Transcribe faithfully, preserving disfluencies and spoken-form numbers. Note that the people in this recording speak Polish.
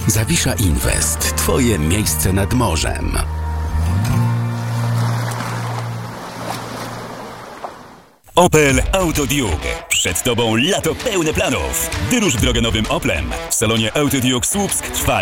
Zawisza Invest. Twoje miejsce nad morzem. Opel Autoduke. Przed Tobą lato pełne planów. Wyrusz w drogę nowym Oplem. W salonie Autoduke Słupsk trwa